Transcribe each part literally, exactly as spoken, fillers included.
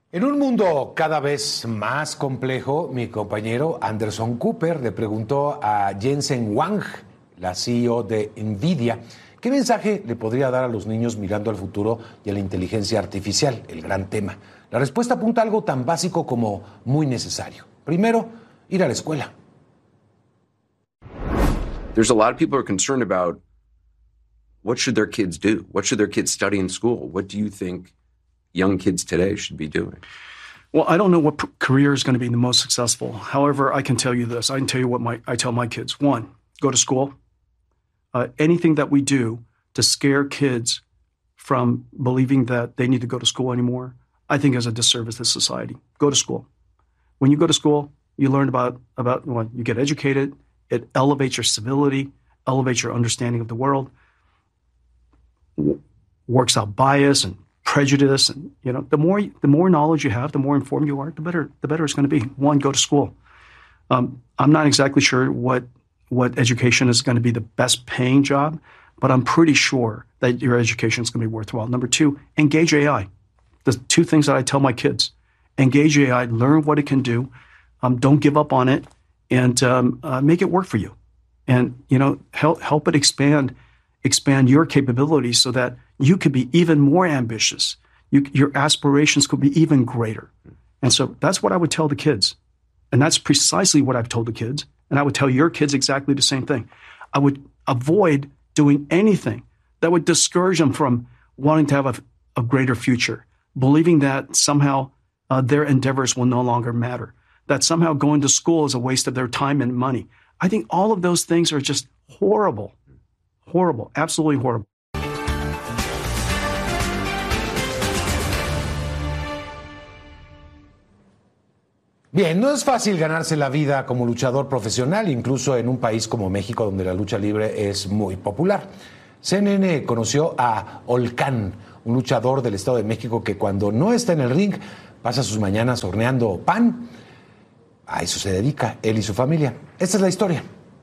En un mundo cada vez más complejo, mi compañero Anderson Cooper le preguntó a Jensen Huang, la C E O de NVIDIA, qué mensaje le podría dar a los niños mirando al futuro y a la inteligencia artificial, el gran tema. La respuesta apunta a algo tan básico como muy necesario. Primero, ir a la escuela. There's a lot of people who are concerned about what should their kids do? What should their kids study in school? What do you think young kids today should be doing? Well, I don't know what p- career is going to be the most successful. However, I can tell you this. I can tell you what my I tell my kids. One, go to school. Uh, anything that we do to scare kids from believing that they need to go to school anymore, I think is a disservice to society. Go to school. When you go to school, you learn about, about well, you get educated. It elevates your civility, elevates your understanding of the world, w- works out bias and prejudice, and you know, the more the more knowledge you have, the more informed you are, the better the better it's going to be. One, go to school. Um, I'm not exactly sure what what education is going to be the best paying job, but I'm pretty sure that your education is going to be worthwhile. Number two, engage A I. The two things that I tell my kids: engage A I, learn what it can do, um, don't give up on it, and um, uh, make it work for you, and you know, help help it expand expand your capabilities so that you could be even more ambitious. You, your aspirations could be even greater. And so that's what I would tell the kids. And that's precisely what I've told the kids. And I would tell your kids exactly the same thing. I would avoid doing anything that would discourage them from wanting to have a, a greater future, believing that somehow uh, their endeavors will no longer matter, that somehow going to school is a waste of their time and money. I think all of those things are just horrible. Horrible, absolutely horrible. Bien, no es fácil ganarse la vida como luchador profesional, incluso en un país como México, donde la lucha libre es muy popular. C N N conoció a Olcan, un luchador del Estado de México que cuando no está en el ring pasa sus mañanas horneando pan. A eso se dedica él y su familia. Esta es la historia.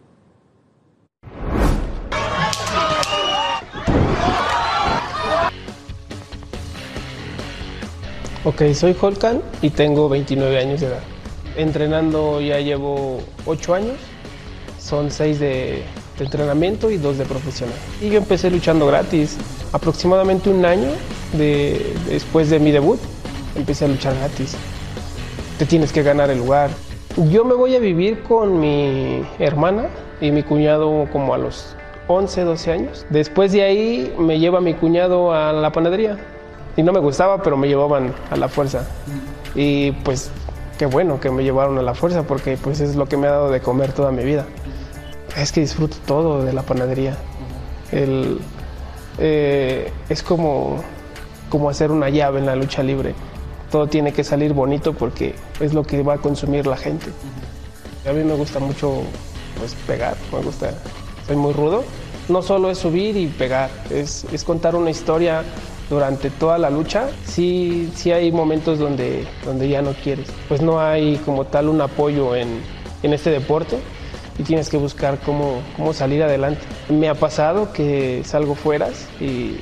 Ok, soy Holcan y tengo veintinueve años de edad. Entrenando ya llevo ocho años, son seis de, de entrenamiento y dos de profesional. Y yo empecé luchando gratis, aproximadamente un año de, después de mi debut, empecé a luchar gratis. Te tienes que ganar el lugar. Yo me voy a vivir con mi hermana y mi cuñado como a los once, doce años. Después de ahí me lleva mi cuñado a la panadería. Y no me gustaba, pero me llevaban a la fuerza. Y pues qué bueno que me llevaron a la fuerza, porque pues es lo que me ha dado de comer toda mi vida. Es que disfruto todo de la panadería. El, eh, es como, como hacer una llave en la lucha libre. Todo tiene que salir bonito porque es lo que va a consumir la gente. A mí me gusta mucho pues, pegar, me gusta, soy muy rudo. No solo es subir y pegar, es, es contar una historia durante toda la lucha. Sí, sí hay momentos donde, donde ya no quieres. Pues no hay como tal un apoyo en, en este deporte y tienes que buscar cómo, cómo salir adelante. Me ha pasado que salgo fueras y,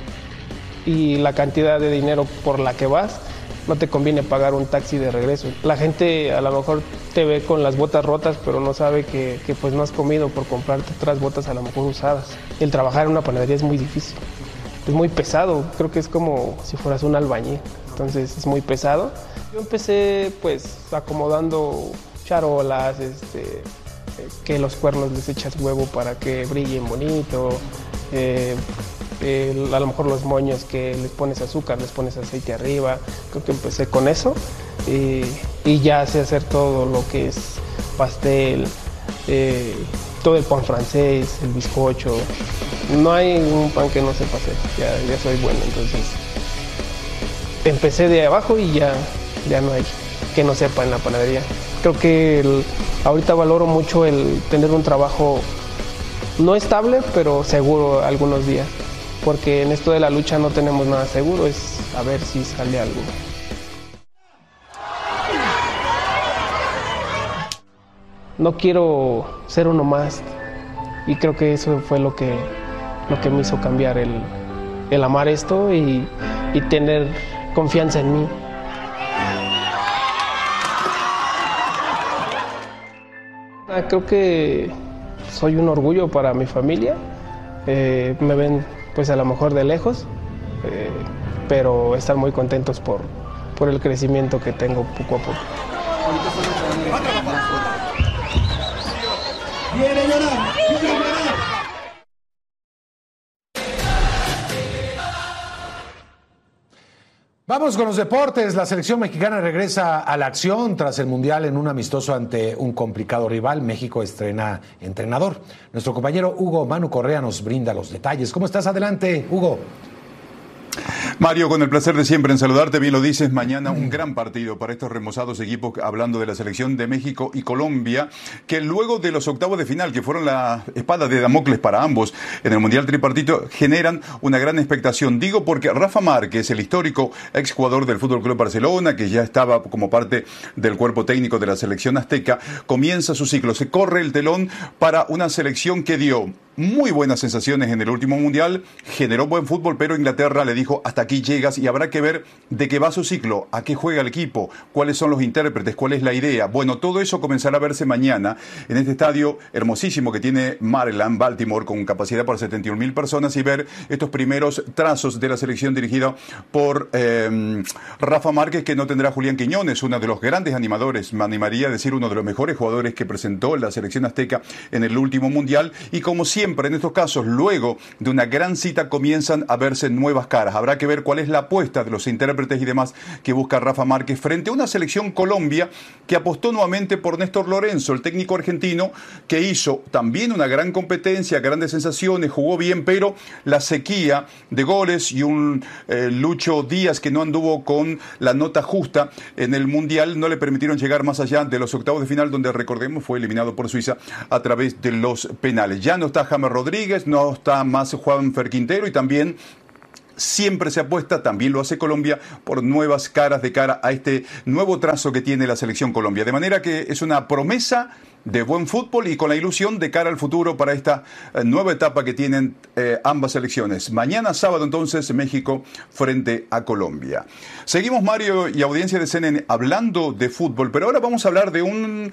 y la cantidad de dinero por la que vas, no te conviene pagar un taxi de regreso. La gente a lo mejor te ve con las botas rotas, pero no sabe que, que pues no has comido por comprarte otras botas a lo mejor usadas. El trabajar en una panadería es muy difícil. Es muy pesado, creo que es como si fueras un albañil, entonces es muy pesado. Yo empecé pues acomodando charolas, este, que los cuernos les echas huevo para que brillen bonito, eh, eh, a lo mejor los moños que les pones azúcar, les pones aceite arriba. Creo que empecé con eso y, y ya sé hacer todo lo que es pastel, eh, todo el pan francés, el bizcocho. No hay un pan que no sepa hacer, ya, ya soy bueno, entonces empecé de abajo y ya, ya no hay que no sepa en la panadería. Creo que el, ahorita valoro mucho el tener un trabajo no estable, pero seguro algunos días, porque en esto de la lucha no tenemos nada seguro, es a ver si sale algo. No quiero ser uno más y creo que eso fue lo que lo que me hizo cambiar el, el amar esto y, y tener confianza en mí. Ah, creo que soy un orgullo para mi familia. Eh, me ven pues a lo mejor de lejos, eh, pero están muy contentos por, por el crecimiento que tengo poco a poco. Vamos con los deportes. La selección mexicana regresa a la acción tras el Mundial en un amistoso ante un complicado rival. México estrena entrenador. Nuestro compañero Hugo Manu Correa nos brinda los detalles. ¿Cómo estás? Adelante, Hugo. Mario, con el placer de siempre en saludarte, bien lo dices, mañana un gran partido para estos remozados equipos, hablando de la selección de México y Colombia, que luego de los octavos de final, que fueron la espada de Damocles para ambos en el Mundial Tripartito, generan una gran expectación. Digo porque Rafa Márquez, el histórico exjugador del Fútbol Club Barcelona, que ya estaba como parte del cuerpo técnico de la selección azteca, comienza su ciclo, se corre el telón para una selección que dio muy buenas sensaciones en el último Mundial, generó buen fútbol, pero Inglaterra le dijo hasta aquí llegas y habrá que ver de qué va su ciclo, a qué juega el equipo, cuáles son los intérpretes, cuál es la idea. Bueno, todo eso comenzará a verse mañana en este estadio hermosísimo que tiene Maryland, Baltimore, con capacidad para setenta y un mil personas, y ver estos primeros trazos de la selección dirigida por eh, Rafa Márquez, que no tendrá a Julián Quiñones, uno de los grandes animadores, me animaría a decir uno de los mejores jugadores que presentó la selección azteca en el último Mundial, y como siempre en estos casos, luego de una gran cita comienzan a verse nuevas caras. Habrá que ver cuál es la apuesta de los intérpretes y demás que busca Rafa Márquez frente a una selección Colombia que apostó nuevamente por Néstor Lorenzo, el técnico argentino, que hizo también una gran competencia, grandes sensaciones, jugó bien, pero la sequía de goles y un eh, Lucho Díaz que no anduvo con la nota justa en el Mundial no le permitieron llegar más allá de los octavos de final, donde, recordemos, fue eliminado por Suiza a través de los penales. Ya no está James Rodríguez, no está más Juanfer Quintero, y también siempre se apuesta, también lo hace Colombia, por nuevas caras de cara a este nuevo trazo que tiene la selección Colombia. De manera que es una promesa de buen fútbol y con la ilusión de cara al futuro para esta eh, nueva etapa que tienen eh, ambas selecciones. Mañana sábado entonces México frente a Colombia. Seguimos, Mario y audiencia de C N N, hablando de fútbol, pero ahora vamos a hablar de un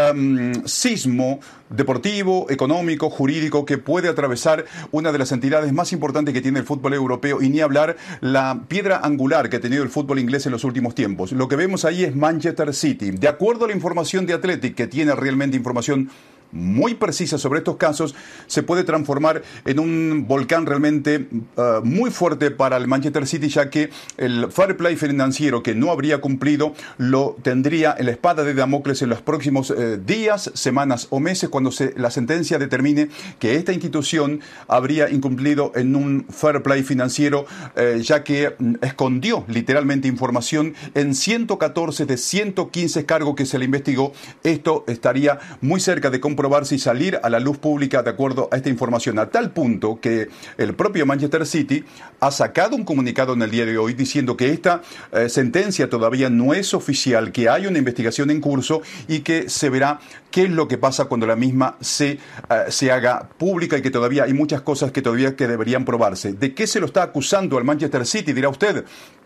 um, sismo deportivo, económico, jurídico que puede atravesar una de las entidades más importantes que tiene el fútbol europeo, y ni hablar la piedra angular que ha tenido el fútbol inglés en los últimos tiempos. Lo que vemos ahí es Manchester City. De acuerdo a la información de Athletic, que tiene realmente información muy precisa sobre estos casos, se puede transformar en un volcán realmente uh, muy fuerte para el Manchester City, ya que el fair play financiero que no habría cumplido lo tendría en la espada de Damocles en los próximos eh, días, semanas o meses, cuando se, la sentencia determine que esta institución habría incumplido en un fair play financiero, eh, ya que mm, escondió literalmente información en ciento catorce de ciento quince cargos que se le investigó. Esto estaría muy cerca de comprobarse y salir a la luz pública de acuerdo a esta información, a tal punto que el propio Manchester City ha sacado un comunicado en el día de hoy diciendo que esta eh, sentencia todavía no es oficial, que hay una investigación en curso y que se verá qué es lo que pasa cuando la misma se, uh, se haga pública, y que todavía hay muchas cosas que todavía que deberían probarse. ¿De qué se lo está acusando al Manchester City? Dirá usted.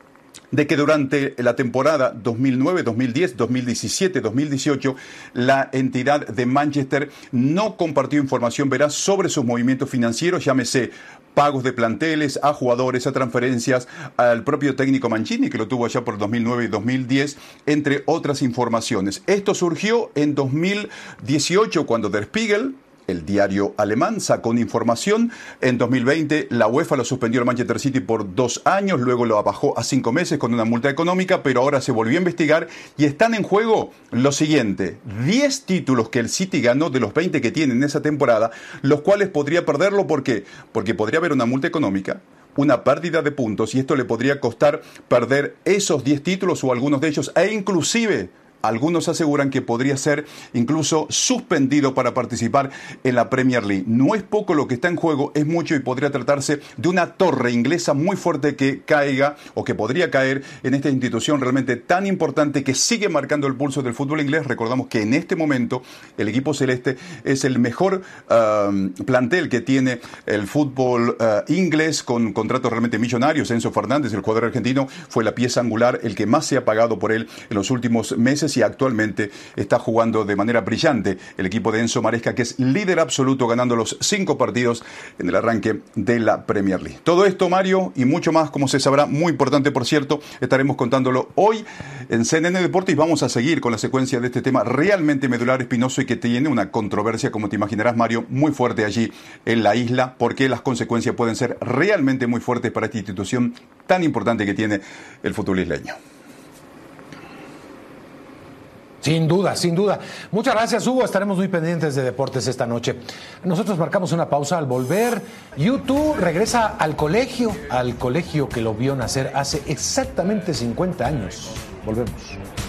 De que durante la temporada dos mil nueve, dos mil diez, dos mil diecisiete, dos mil dieciocho, la entidad de Manchester no compartió información veraz sobre sus movimientos financieros, llámese pagos de planteles, a jugadores, a transferencias, al propio técnico Mancini, que lo tuvo allá por dos mil nueve y dos mil diez, entre otras informaciones. Esto surgió en dos mil dieciocho, cuando Der Spiegel, el diario alemán, sacó una información. En dos mil veinte la UEFA lo suspendió al Manchester City por dos años, luego lo bajó a cinco meses con una multa económica, pero ahora se volvió a investigar y están en juego lo siguiente: diez títulos que el City ganó de los veinte que tiene en esa temporada, los cuales podría perderlo. ¿Por qué? Porque podría haber una multa económica, una pérdida de puntos, y esto le podría costar perder esos diez títulos o algunos de ellos, e inclusive algunos aseguran que podría ser incluso suspendido para participar en la Premier League. No es poco lo que está en juego, es mucho, y podría tratarse de una torre inglesa muy fuerte que caiga o que podría caer en esta institución realmente tan importante que sigue marcando el pulso del fútbol inglés. Recordamos que en este momento el equipo celeste es el mejor uh, plantel que tiene el fútbol uh, inglés, con contratos realmente millonarios. Enzo Fernández, el jugador argentino, fue la pieza angular, el que más se ha pagado por él en los últimos meses. competencia actualmente está jugando de manera brillante el equipo de Enzo Maresca, que es líder absoluto, ganando los cinco partidos en el arranque de la Premier League. Todo esto, Mario, y mucho más, como se sabrá, muy importante, por cierto, estaremos contándolo hoy en C N N Deportes, y vamos a seguir con la secuencia de este tema realmente medular, espinoso, y que tiene una controversia, como te imaginarás, Mario, muy fuerte allí en la isla, porque las consecuencias pueden ser realmente muy fuertes para esta institución tan importante que tiene el fútbol isleño. Sin duda, sin duda. Muchas gracias, Hugo. Estaremos muy pendientes de deportes esta noche. Nosotros marcamos una pausa. Al volver, YouTube regresa al colegio, al colegio que lo vio nacer hace exactamente cincuenta años. Volvemos.